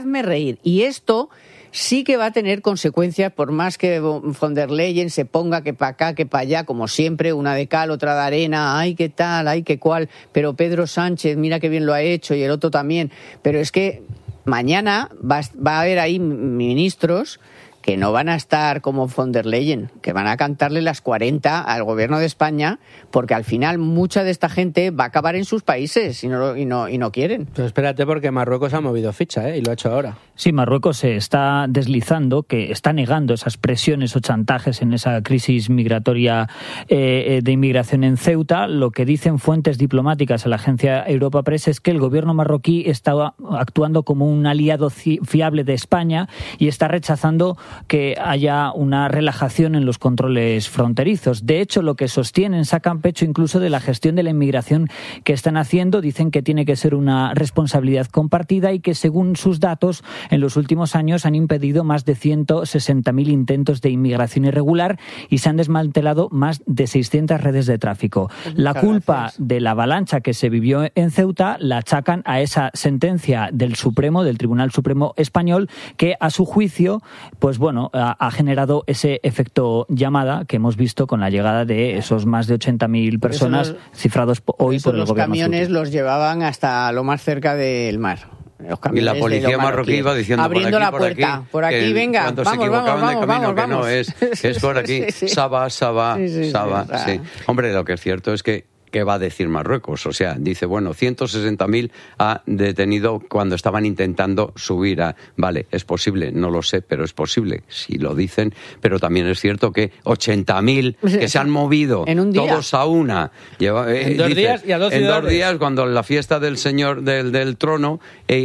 Speaker 21: Y esto sí que va a tener consecuencias, por más que von der Leyen se ponga que para acá, que para allá, como siempre, una de cal, otra de arena, ay, qué tal, ay, qué cual, pero Pedro Sánchez, mira qué bien lo ha hecho, y el otro también. Pero es que mañana va a haber ahí ministros que no van a estar como von der Leyen, que van a cantarle las 40 al gobierno de España, porque al final mucha de esta gente va a acabar en sus países y no quieren.
Speaker 1: Pero espérate, porque Marruecos ha movido ficha, y lo ha hecho ahora.
Speaker 2: Sí, Marruecos se está deslizando, que está negando esas presiones o chantajes en esa crisis migratoria de inmigración en Ceuta. Lo que dicen fuentes diplomáticas a la agencia Europa Press es que el gobierno marroquí está actuando como un aliado fiable de España y está rechazando que haya una relajación en los controles fronterizos. De hecho, lo que sostienen, sacan pecho incluso de la gestión de la inmigración que están haciendo. Dicen que tiene que ser una responsabilidad compartida y que, según sus datos, en los últimos años han impedido más de 160.000 intentos de inmigración irregular y se han desmantelado más de 600 redes de tráfico. La culpa de la avalancha que se vivió en Ceuta la achacan a esa sentencia del Tribunal Supremo Español, que a su juicio, pues bueno, ha generado ese efecto llamada que hemos visto con la llegada de esos más de 80.000 personas cifrados hoy por el gobierno. Los
Speaker 21: camiones los llevaban hasta lo más cerca del mar.
Speaker 22: Y la policía marroquí iba diciendo
Speaker 21: abriendo
Speaker 22: por aquí,
Speaker 21: la puerta, por aquí, venga,
Speaker 22: cuando se equivocaban de camino, que no es por aquí, Saba. Sí. Hombre, lo que es cierto es que ¿qué va a decir Marruecos? O sea, dice, bueno, 160.000 ha detenido cuando estaban intentando subir a... Vale, es posible, no lo sé, pero es posible, si lo dicen, pero también es cierto que 80.000 que se han movido todos a una.
Speaker 1: En 2 días y a 2 ciudades.
Speaker 22: En 2 días, cuando la fiesta del señor del trono,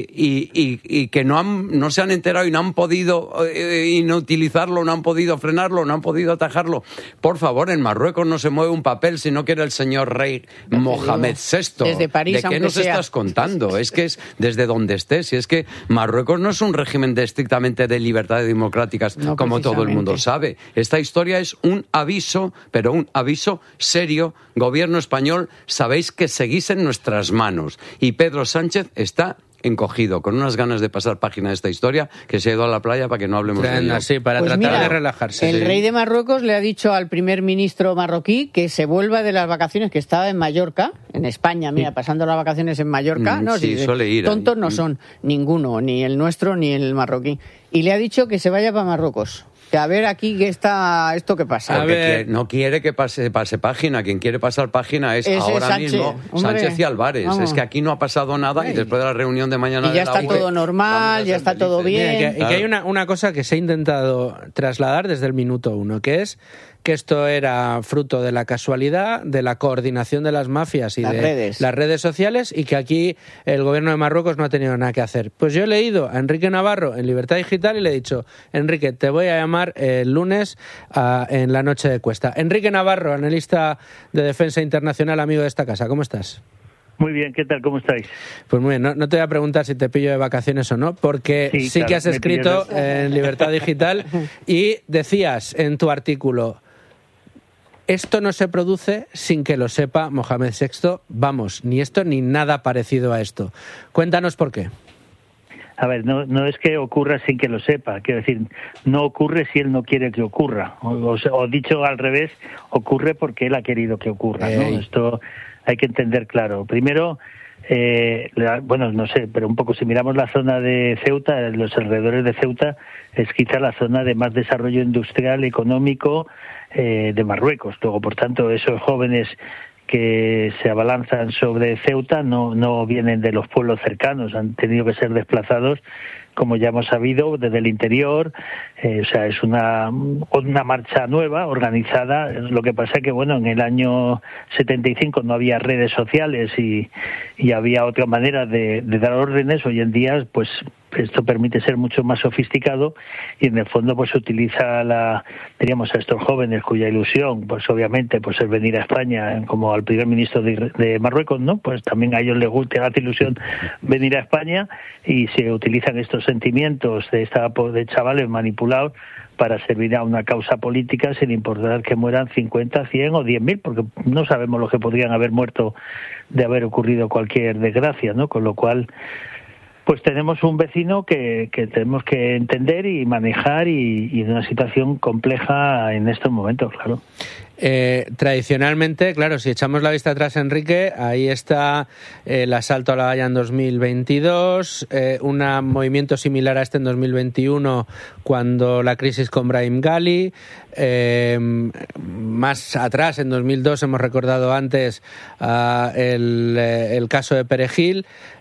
Speaker 22: y que no se han enterado y no han podido inutilizarlo, no han podido frenarlo, no han podido atajarlo. Por favor, en Marruecos no se mueve un papel si no quiere el señor rey Mohamed VI.
Speaker 21: Desde París,
Speaker 22: ¿de qué nos estás contando? Es que es desde donde estés. Y es que Marruecos no es un régimen estrictamente de libertades democráticas, como todo el mundo sabe. Esta historia es un aviso, pero un aviso serio. Gobierno español, sabéis que seguís en nuestras manos. Y Pedro Sánchez está encogido, con unas ganas de pasar página de esta historia, que se ha ido a la playa para que no hablemos de ello.
Speaker 1: Sí, para tratar de relajarse.
Speaker 21: El rey de Marruecos le ha dicho al primer ministro marroquí que se vuelva de las vacaciones, que estaba en Mallorca, en España, mira, pasando las vacaciones en Mallorca.
Speaker 22: Suele ir.
Speaker 21: Tontos no son, ninguno, ni el nuestro ni el marroquí. Y le ha dicho que se vaya para Marruecos. Que a ver aquí qué está esto que pasa.
Speaker 22: No quiere que pase página. Quien quiere pasar página es ahora
Speaker 21: Sánchez,
Speaker 22: mismo Sánchez y Álvarez. Vamos. Es que aquí no ha pasado nada y después de la reunión de mañana
Speaker 21: y ya está todo normal, ya está todo bien.
Speaker 1: Y que hay una cosa que se ha intentado trasladar desde el minuto 1, que es que esto era fruto de la casualidad, de la coordinación de las mafias y las redes sociales, y que aquí el gobierno de Marruecos no ha tenido nada que hacer. Pues yo he leído a Enrique Navarro en Libertad Digital y le he dicho, Enrique, te voy a llamar el lunes en la noche de Cuesta. Enrique Navarro, analista de Defensa Internacional, amigo de esta casa, ¿cómo estás?
Speaker 3: Muy bien, ¿qué tal? ¿Cómo estáis?
Speaker 1: Pues muy bien, no te voy a preguntar si te pillo de vacaciones o no, porque sí claro, que has escrito en Libertad Digital y decías en tu artículo: esto no se produce sin que lo sepa Mohamed VI, vamos, ni esto ni nada parecido a esto. Cuéntanos por qué.
Speaker 3: A ver, no es que ocurra sin que lo sepa, quiero decir, no ocurre si él no quiere que ocurra, o dicho al revés, ocurre porque él ha querido que ocurra, ¿no? Esto hay que entender claro. Primero, bueno, no sé, pero un poco si miramos la zona de Ceuta, los alrededores de Ceuta, es quizá la zona de más desarrollo industrial, económico de Marruecos. Luego, por tanto, esos jóvenes que se abalanzan sobre Ceuta no vienen de los pueblos cercanos, han tenido que ser desplazados, como ya hemos sabido, desde el interior. O sea, es una marcha nueva, organizada. Lo que pasa es que, bueno, en el año 75 no había redes sociales y había otra manera de dar órdenes. Hoy en día, pues esto permite ser mucho más sofisticado y en el fondo pues se utiliza diríamos a estos jóvenes cuya ilusión pues obviamente pues es venir a España, como al primer ministro de Marruecos, ¿no? Pues también a ellos les gusta, hace ilusión venir a España y se utilizan estos sentimientos de chavales manipulados para servir a una causa política sin importar que mueran 50, 100 o 10.000, porque no sabemos lo que podrían haber muerto de haber ocurrido cualquier desgracia, ¿no? Con lo cual pues tenemos un vecino que tenemos que entender y manejar y en una situación compleja en estos momentos, claro.
Speaker 1: Tradicionalmente, claro, si echamos la vista atrás, Enrique, ahí está el asalto a La Haya en 2022, un movimiento similar a este en 2021 cuando la crisis con Brahim Ghali, más atrás, en 2002, hemos recordado antes el caso de Perejil.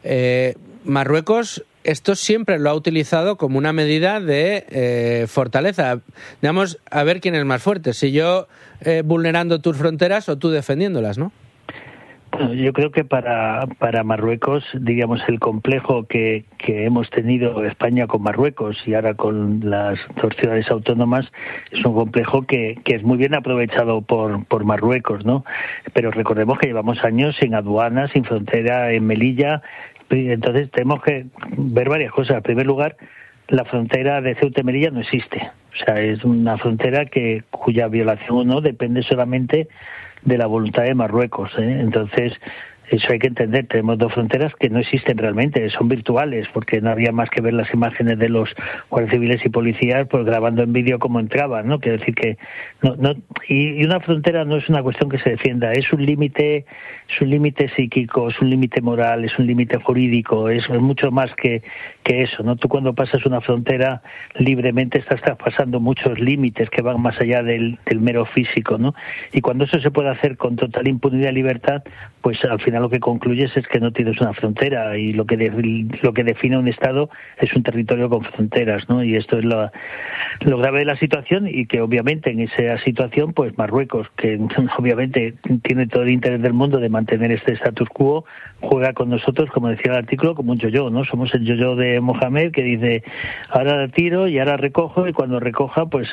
Speaker 1: Marruecos esto siempre lo ha utilizado como una medida de fortaleza. Digamos, a ver quién es más fuerte, si yo vulnerando tus fronteras o tú defendiéndolas, ¿no?
Speaker 3: Yo creo que para Marruecos, digamos, el complejo que hemos tenido España con Marruecos y ahora con las dos ciudades autónomas es un complejo que es muy bien aprovechado por Marruecos, ¿no? Pero recordemos que llevamos años sin aduanas, sin frontera en Melilla. Entonces tenemos que ver varias cosas. En primer lugar, la frontera de Ceuta y Melilla no existe. O sea, es una frontera cuya violación o no depende solamente de la voluntad de Marruecos, ¿eh? Entonces, eso hay que entender. Tenemos dos fronteras que no existen realmente, son virtuales, porque no había más que ver las imágenes de los guardias civiles y policías pues grabando en vídeo cómo entraban, ¿no? Quiero decir que y una frontera no es una cuestión que se defienda, es un límite psíquico, es un límite moral, es un límite jurídico, es mucho más que eso, ¿no? Tú cuando pasas una frontera libremente estás traspasando muchos límites que van más allá del mero físico, ¿no? Y cuando eso se puede hacer con total impunidad y libertad, pues al final lo que concluyes es que no tienes una frontera y lo que define un Estado es un territorio con fronteras, ¿no? Y esto es lo grave de la situación y que obviamente en esa situación pues Marruecos, que obviamente tiene todo el interés del mundo de mantener este status quo, juega con nosotros, como decía el artículo, como un yo-yo, ¿no? Somos el yo-yo de Mohamed que dice ahora tiro y ahora recojo y cuando recoja pues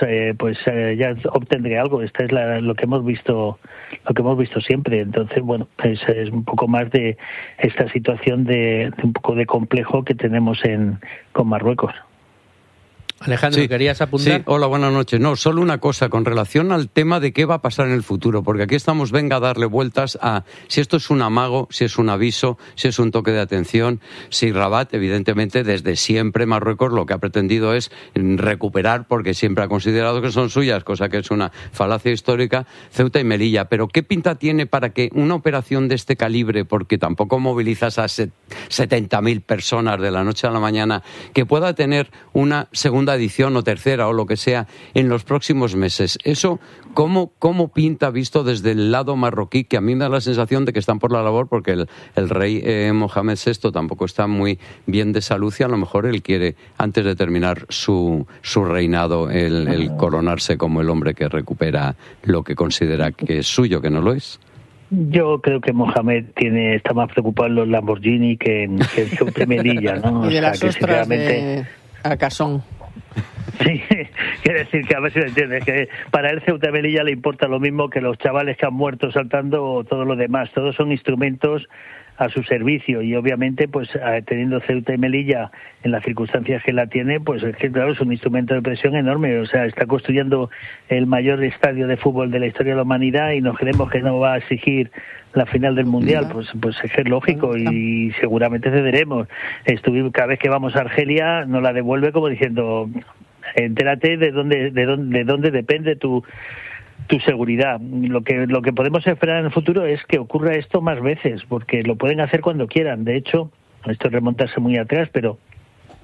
Speaker 3: ya obtendré algo. Esta es lo que hemos visto siempre. Entonces, bueno, es un poco más de esta situación de un poco de complejo que tenemos con Marruecos.
Speaker 1: Alejandro, ¿querías apuntar?
Speaker 22: Sí, hola, buenas noches. No, solo una cosa, con relación al tema de qué va a pasar en el futuro, porque aquí estamos, venga a darle vueltas a si esto es un amago, si es un aviso, si es un toque de atención, si Rabat, evidentemente, desde siempre Marruecos lo que ha pretendido es recuperar, porque siempre ha considerado que son suyas, cosa que es una falacia histórica, Ceuta y Melilla. Pero ¿qué pinta tiene para que una operación de este calibre, porque tampoco movilizas a 70.000 personas de la noche a la mañana, que pueda tener una segunda edición o tercera o lo que sea en los próximos meses? Eso, ¿cómo pinta visto desde el lado marroquí? Que a mí me da la sensación de que están por la labor porque el rey Mohamed VI tampoco está muy bien de salud y a lo mejor él quiere, antes de terminar su reinado, el coronarse como el hombre que recupera lo que considera que es suyo, que no lo es.
Speaker 3: Yo creo que Mohamed está más preocupado en los Lamborghini que en Ceuta y Melilla, ¿no?
Speaker 21: Y de las ostras de Arcasón.
Speaker 3: Sí, quiere decir que a ver si lo entiendes, que para él Ceuta y Melilla le importa lo mismo que los chavales que han muerto saltando o todo lo demás. Todos son instrumentos a su servicio y obviamente pues teniendo Ceuta y Melilla en las circunstancias que la tiene, pues es que claro, es un instrumento de presión enorme. O sea, está construyendo el mayor estadio de fútbol de la historia de la humanidad y nos creemos que no va a exigir la final del Mundial, pues es lógico y seguramente cederemos. Cada vez que vamos a Argelia nos la devuelve como diciendo entérate de dónde depende tu seguridad. Lo que podemos esperar en el futuro es que ocurra esto más veces, porque lo pueden hacer cuando quieran. De hecho, esto es remontarse muy atrás, pero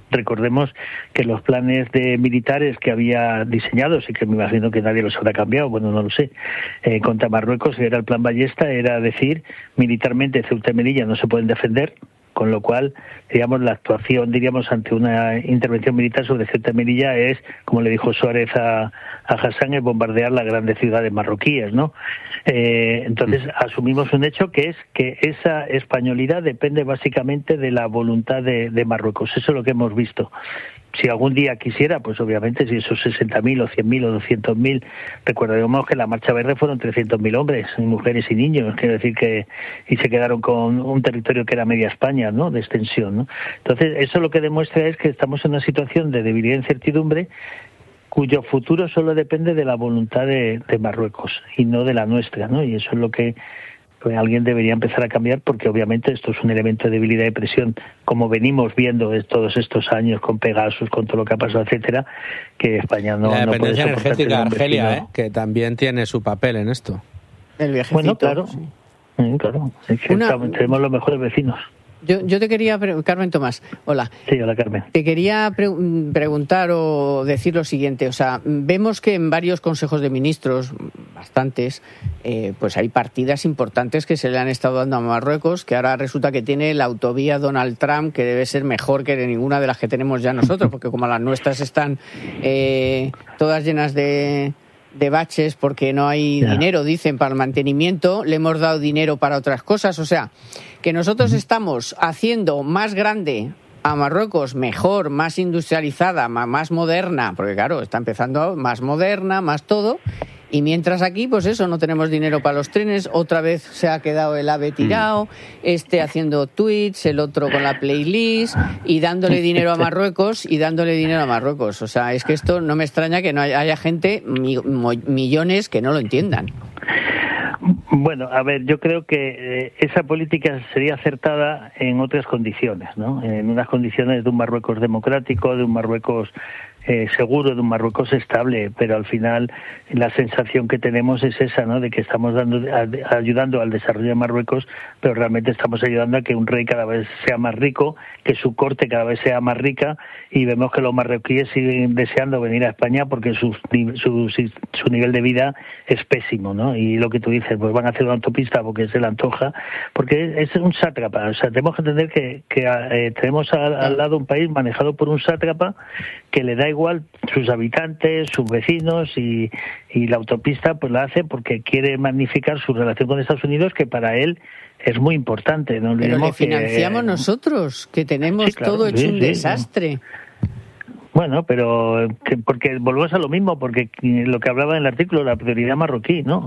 Speaker 3: Recordemos que los planes de militares que había diseñados, y que me imagino que nadie los habrá cambiado, bueno, no lo sé, contra Marruecos, era el plan Ballesta, era decir, militarmente Ceuta y Melilla no se pueden defender, con lo cual, digamos, la actuación, diríamos, ante una intervención militar sobre Ceuta y Melilla es, como le dijo Suárez a Hassan, es bombardear las grandes ciudades marroquíes, ¿no? Entonces, asumimos un hecho que es que esa españolidad depende básicamente de la voluntad de Marruecos. Eso es lo que hemos visto. Si algún día quisiera, pues obviamente, si esos 60.000 o 100.000 o 200.000, recordemos que en la Marcha Verde fueron 300.000 hombres, mujeres y niños, quiero decir que, y se quedaron con un territorio que era media España, ¿no?, de extensión, ¿no? Entonces, eso lo que demuestra es que estamos en una situación de debilidad e incertidumbre cuyo futuro solo depende de la voluntad de Marruecos y no de la nuestra, ¿no? Y eso es lo que pues alguien debería empezar a cambiar, porque obviamente esto es un elemento de debilidad y presión, como venimos viendo todos estos años con Pegasus, con todo lo que ha pasado, etcétera, que España no puede soportar.
Speaker 1: La dependencia energética, Argelia, que también tiene su papel en esto.
Speaker 21: El viajecito.
Speaker 3: Bueno, claro, sí. Claro, es que tenemos los mejores vecinos.
Speaker 21: Yo te quería, Carmen Tomás, hola.
Speaker 3: Sí, hola Carmen.
Speaker 21: Te quería preguntar o decir lo siguiente, o sea, vemos que en varios consejos de ministros, bastantes, pues hay partidas importantes que se le han estado dando a Marruecos, que ahora resulta que tiene la autovía Donald Trump, que debe ser mejor que ninguna de las que tenemos ya nosotros, porque como las nuestras están todas llenas de baches porque no hay dinero, dicen, para el mantenimiento, le hemos dado dinero para otras cosas, o sea, que nosotros estamos haciendo más grande a Marruecos, mejor, más industrializada, más moderna, porque claro, está empezando más moderna, más todo, y mientras aquí, pues eso, no tenemos dinero para los trenes, otra vez se ha quedado el AVE tirado, haciendo tweets, el otro con la playlist, y dándole dinero a Marruecos, o sea, es que esto no me extraña que no haya gente, millones, que no lo entiendan.
Speaker 3: Bueno, a ver, yo creo que esa política sería acertada en otras condiciones, ¿no? En unas condiciones de un Marruecos democrático, de un Marruecos seguro, de un Marruecos estable, pero al final la sensación que tenemos es esa, ¿no?, de que estamos ayudando al desarrollo de Marruecos, pero realmente estamos ayudando a que un rey cada vez sea más rico, que su corte cada vez sea más rica, y vemos que los marroquíes siguen deseando venir a España porque su nivel de vida es pésimo, ¿no? Y lo que tú dices, pues van a hacer una autopista porque se le antoja, porque es un sátrapa. O sea, tenemos que entender que tenemos al lado un país manejado por un sátrapa que le da igual sus habitantes, sus vecinos, y la autopista pues la hace porque quiere magnificar su relación con Estados Unidos, que para él es muy importante. No
Speaker 21: pero le financiamos nosotros, que tenemos todo hecho un desastre.
Speaker 3: Bueno, pero porque volvemos a lo mismo, porque lo que hablaba en el artículo, la prioridad marroquí, ¿no?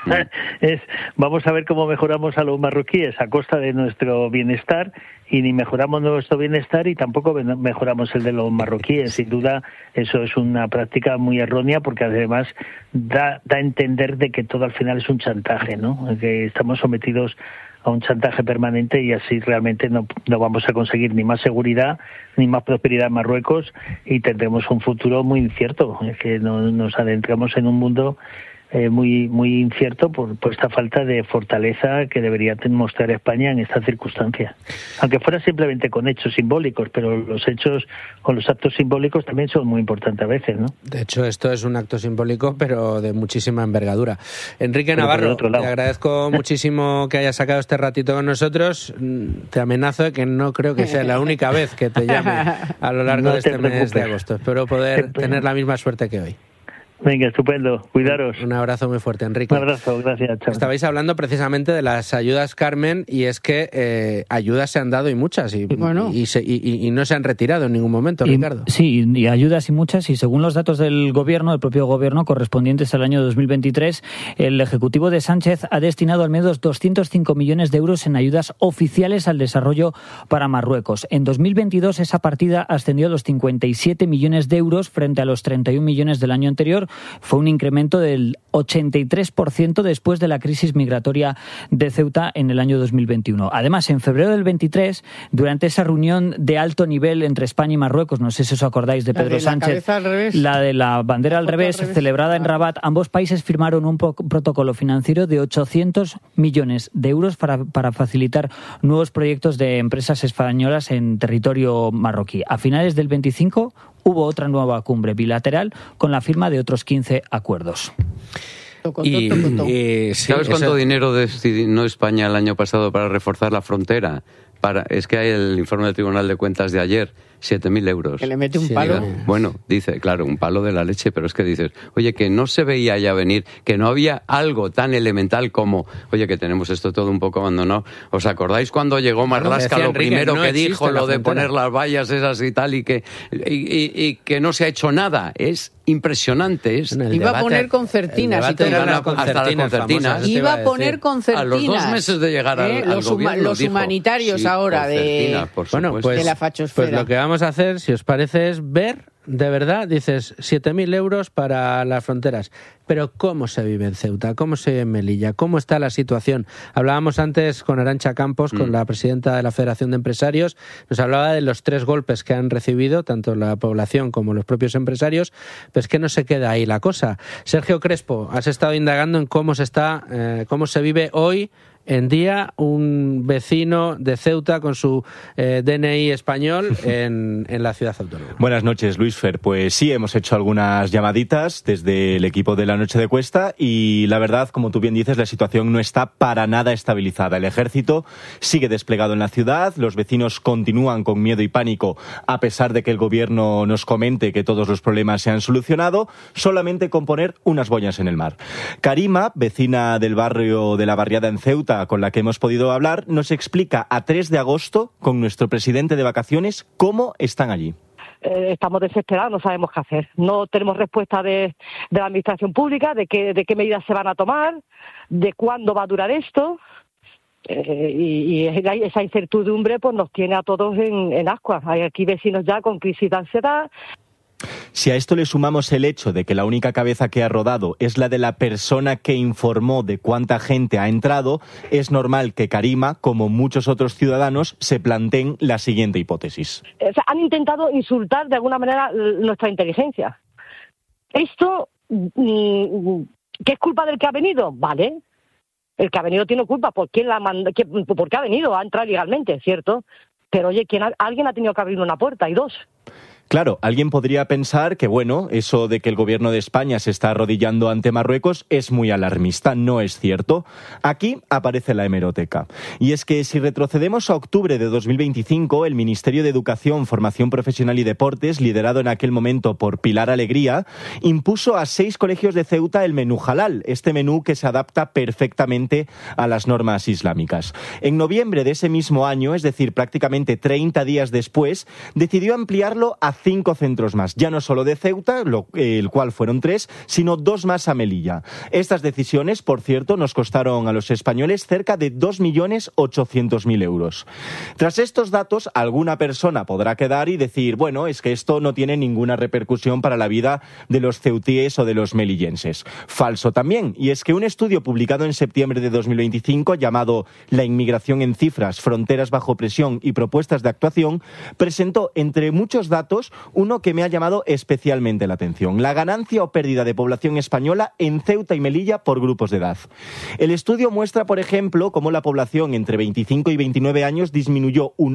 Speaker 3: Vamos a ver cómo mejoramos a los marroquíes a costa de nuestro bienestar, y ni mejoramos nuestro bienestar y tampoco mejoramos el de los marroquíes. Sin duda, eso es una práctica muy errónea, porque además da a entender de que todo al final es un chantaje, ¿no? Que estamos sometidos a un chantaje permanente, y así realmente no vamos a conseguir ni más seguridad ni más prosperidad en Marruecos, y tendremos un futuro muy incierto, que nos adentramos en un mundo muy muy incierto por esta falta de fortaleza que debería mostrar España en esta circunstancia, aunque fuera simplemente con hechos simbólicos, pero los hechos o los actos simbólicos también son muy importantes a veces, ¿no?
Speaker 1: De hecho, esto es un acto simbólico, pero de muchísima envergadura. Enrique Navarro, te agradezco muchísimo que hayas sacado este ratito con nosotros. Te amenazo de que no creo que sea la única vez que te llame a lo largo de este mes de agosto. Espero poder tener la misma suerte que hoy.
Speaker 3: Venga, estupendo. Cuidaros.
Speaker 1: Un abrazo muy fuerte, Enrique.
Speaker 3: Un abrazo, gracias. Chao.
Speaker 1: Estabais hablando precisamente de las ayudas, Carmen, y es que ayudas se han dado y muchas, y no se han retirado en ningún momento, Ricardo.
Speaker 2: Sí, y ayudas y muchas, y según los datos del propio gobierno, correspondientes al año 2023, el Ejecutivo de Sánchez ha destinado al menos 205 millones de euros en ayudas oficiales al desarrollo para Marruecos. En 2022 esa partida ascendió a los 57 millones de euros frente a los 31 millones del año anterior, fue un incremento del 83% después de la crisis migratoria de Ceuta en el año 2021. Además, en febrero del 23, durante esa reunión de alto nivel entre España y Marruecos, no sé si os acordáis de Pedro Sánchez, la de la bandera al revés, celebrada en Rabat, ambos países firmaron un protocolo financiero de 800 millones de euros para facilitar nuevos proyectos de empresas españolas en territorio marroquí. A finales del 25 hubo otra nueva cumbre bilateral con la firma de otros 15 acuerdos.
Speaker 22: ¿Sabes cuánto dinero destinó España el año pasado para reforzar la frontera? Es que hay el informe del Tribunal de Cuentas de ayer, 7.000 euros.
Speaker 21: Que le mete un palo.
Speaker 22: Bueno, dice, claro, un palo de la leche, pero es que dices, oye, que no se veía ya venir, que no había algo tan elemental como, oye, que tenemos esto todo un poco abandonado. ¿Os acordáis cuando llegó Marlaska lo primero que dijo, lo de poner las vallas esas y tal, y que no se ha hecho nada? Es impresionante.
Speaker 21: Iba a poner concertinas. Iba a poner concertinas.
Speaker 22: A los 2 meses de llegar al gobierno.
Speaker 21: Los humanitarios ahora de la fachosfera.
Speaker 1: Pues lo que vamos a hacer, si os parece, es ver, de verdad, dices, 7.000 euros para las fronteras. Pero ¿cómo se vive en Ceuta? ¿Cómo se vive en Melilla? ¿Cómo está la situación? Hablábamos antes con Arantxa Campos, con la presidenta de la Federación de Empresarios. Nos hablaba de los 3 golpes que han recibido, tanto la población como los propios empresarios. Pero es que no se queda ahí la cosa. Sergio Crespo, has estado indagando en cómo se vive hoy en día un vecino de Ceuta con su DNI español en la ciudad autónoma.
Speaker 6: Buenas noches, Luis Fer. Pues sí, hemos hecho algunas llamaditas desde el equipo de La Noche de Cuesta y la verdad, como tú bien dices, la situación no está para nada estabilizada. El ejército sigue desplegado en la ciudad, los vecinos continúan con miedo y pánico a pesar de que el gobierno nos comente que todos los problemas se han solucionado, solamente con poner unas boyas en el mar. Karima, vecina del barrio de La Barriada en Ceuta, con la que hemos podido hablar, nos explica a 3 de agosto, con nuestro presidente de vacaciones, cómo están allí.
Speaker 7: Estamos desesperados, no sabemos qué hacer. No tenemos respuesta de la administración pública, de qué medidas se van a tomar, de cuándo va a durar esto. Y esa incertidumbre pues nos tiene a todos en ascuas. Hay aquí vecinos ya con crisis de ansiedad.
Speaker 6: Si a esto le sumamos el hecho de que la única cabeza que ha rodado es la de la persona que informó de cuánta gente ha entrado, es normal que Karima, como muchos otros ciudadanos, se planteen la siguiente hipótesis.
Speaker 7: O sea, han intentado insultar de alguna manera nuestra inteligencia. Esto, ¿qué es culpa del que ha venido? Vale, el que ha venido tiene culpa. ¿Por qué ha venido? Ha entrado ilegalmente, ¿cierto? Pero oye, alguien ha tenido que abrir una puerta, y 2.
Speaker 6: Claro, alguien podría pensar que, bueno, eso de que el gobierno de España se está arrodillando ante Marruecos es muy alarmista. No es cierto. Aquí aparece la hemeroteca. Y es que si retrocedemos a octubre de 2025, el Ministerio de Educación, Formación Profesional y Deportes, liderado en aquel momento por Pilar Alegría, impuso a 6 colegios de Ceuta el menú halal, este menú que se adapta perfectamente a las normas islámicas. En noviembre de ese mismo año, es decir, prácticamente 30 días después, decidió ampliarlo a 5 centros más, ya no solo de Ceuta, el cual fueron 3, sino 2 más a Melilla. Estas decisiones, por cierto, nos costaron a los españoles cerca de 2.800.000 euros. Tras estos datos, alguna persona podrá quedar y decir, bueno, es que esto no tiene ninguna repercusión para la vida de los ceutíes o de los melillenses. Falso también, y es que un estudio publicado en septiembre de 2025, llamado La inmigración en cifras, fronteras bajo presión y propuestas de actuación, presentó, entre muchos datos, uno que me ha llamado especialmente la atención: la ganancia o pérdida de población española en Ceuta y Melilla por grupos de edad. El estudio muestra, por ejemplo, cómo la población entre 25 y 29 años disminuyó un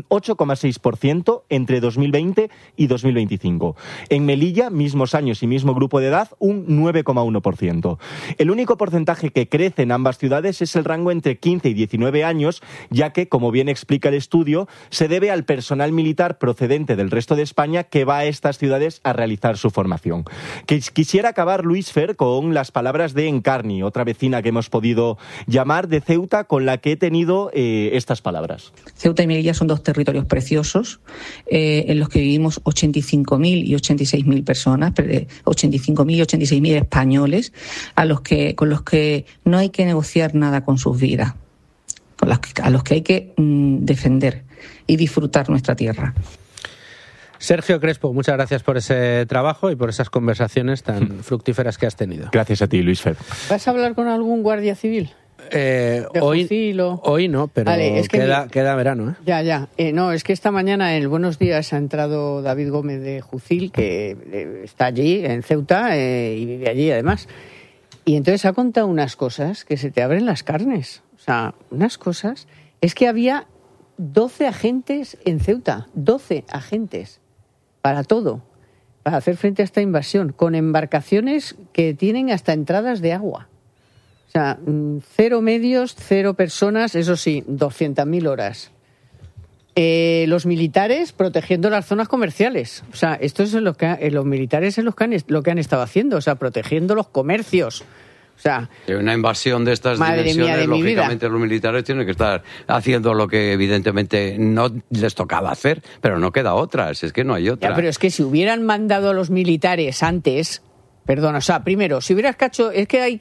Speaker 6: 8,6% entre 2020 y 2025. En Melilla, mismos años y mismo grupo de edad, un 9,1%. El único porcentaje que crece en ambas ciudades es el rango entre 15 y 19 años, ya que, como bien explica el estudio, se debe al personal militar procedente del resto de España que va a estas ciudades a realizar su formación. Quisiera acabar, Luis Fer, con las palabras de Encarni, otra vecina que hemos podido llamar de Ceuta, con la que he tenido estas palabras.
Speaker 8: Ceuta y Melilla son 2 territorios preciosos en los que vivimos 85.000 y 86.000 personas, 85.000 y 86.000 españoles, con los que no hay que negociar nada con sus vidas, a los que hay que defender y disfrutar nuestra tierra.
Speaker 1: Sergio Crespo, muchas gracias por ese trabajo y por esas conversaciones tan fructíferas que has tenido.
Speaker 6: Gracias a ti, Luis Fer.
Speaker 21: ¿Vas a hablar con algún guardia civil?
Speaker 1: Hoy no, pero vale, es que queda verano.
Speaker 21: Ya. No, es que esta mañana en Buenos Días ha entrado David Gómez de Jucil, que está allí, en Ceuta, y vive allí además. Y entonces ha contado unas cosas que se te abren las carnes. O sea, unas cosas... Es que había 12 agentes en Ceuta, 12 agentes, para todo, para hacer frente a esta invasión, con embarcaciones que tienen hasta entradas de agua. O sea, 0 medios, 0 personas, eso sí, 200.000 horas. Los militares protegiendo las zonas comerciales. O sea, esto es lo que los militares es lo que han estado haciendo, o sea, protegiendo los comercios. O sea,
Speaker 22: una invasión de estas dimensiones, lógicamente los militares tienen que estar haciendo lo que evidentemente no les tocaba hacer, pero no queda otra, es que no hay otra.
Speaker 21: Ya, pero es que si hubieran mandado a los militares antes... Perdón, o sea, primero, si hubieras cacho, es que hay